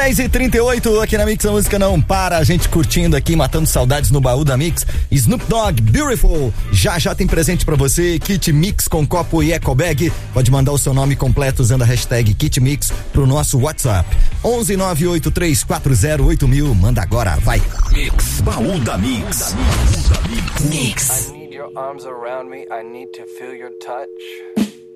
10h38 aqui na Mix, a música não para, a gente curtindo aqui, matando saudades no baú da Mix. Snoop Dogg, Beautiful. Já tem presente pra você, kit Mix com copo e eco bag. Pode mandar o seu nome completo usando a hashtag kit Mix pro nosso WhatsApp 11983408000. Manda agora, vai. Mix, baú da Mix. Mix. I need your arms around me, I need to feel your touch.